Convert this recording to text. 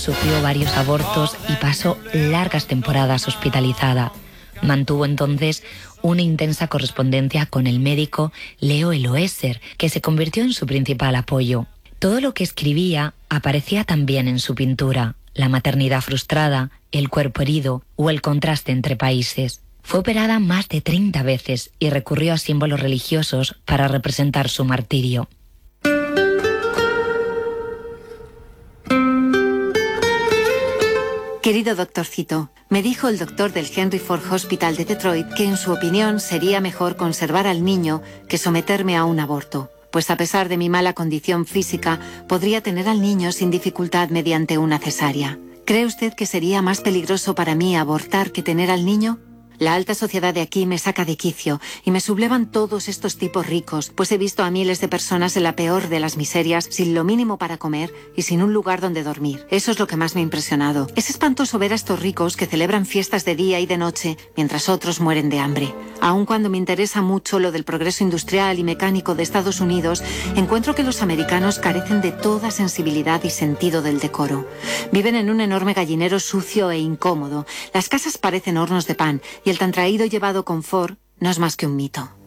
Sufrió varios abortos y pasó largas temporadas hospitalizada. Mantuvo entonces una intensa correspondencia con el médico Leo Eloesser, que se convirtió en su principal apoyo. Todo lo que escribía aparecía también en su pintura: la maternidad frustrada, el cuerpo herido o el contraste entre países. Fue operada más de 30 veces y recurrió a símbolos religiosos para representar su martirio. Querido doctorcito, me dijo el doctor del Henry Ford Hospital de Detroit que en su opinión sería mejor conservar al niño que someterme a un aborto, pues a pesar de mi mala condición física, podría tener al niño sin dificultad mediante una cesárea. ¿Cree usted que sería más peligroso para mí abortar que tener al niño? La alta sociedad de aquí me saca de quicio y me sublevan todos estos tipos ricos, pues he visto a miles de personas en la peor de las miserias, sin lo mínimo para comer y sin un lugar donde dormir. Eso es lo que más me ha impresionado. Es espantoso ver a estos ricos que celebran fiestas de día y de noche, mientras otros mueren de hambre. Aun cuando me interesa mucho lo del progreso industrial y mecánico de Estados Unidos, encuentro que los americanos carecen de toda sensibilidad y sentido del decoro. Viven en un enorme gallinero sucio e incómodo. Las casas parecen hornos de pan y el tan traído y llevado confort no es más que un mito.